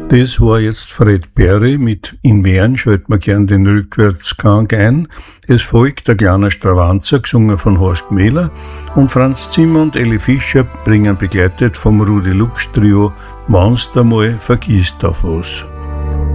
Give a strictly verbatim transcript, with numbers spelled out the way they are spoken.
Das war jetzt Fred Perry mit In Wern schalten wir gern den Rückwärtsgang ein. Es folgt der kleine Stravanzer, gesungen von Horst Gmähler, und Franz Zimmer und Elli Fischer bringen begleitet vom Rudi Lux Trio Wann's da mal vergisst auf was.